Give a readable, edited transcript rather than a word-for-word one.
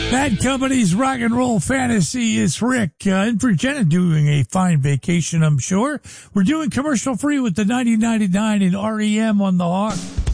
Bad Company's Rock and Roll Fantasy is Rick. And for Jenna doing a fine vacation, I'm sure. We're doing commercial free with the 9099 and REM on the Hawk.